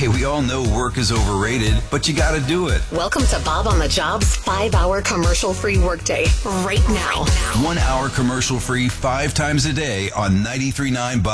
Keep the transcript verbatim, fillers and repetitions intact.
Hey, we all know work is overrated, but you gotta do it. Welcome to Bob on the Job's five-hour commercial-free workday right now. One hour commercial-free five times a day on ninety-three point nine Bob.